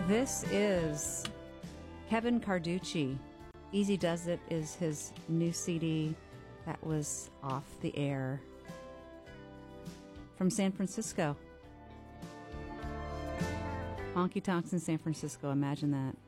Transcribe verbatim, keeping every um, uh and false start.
This is Kevin Carducci. Easy Does It is his new C D that was off the air from San Francisco. Honky tonks in San Francisco, imagine that.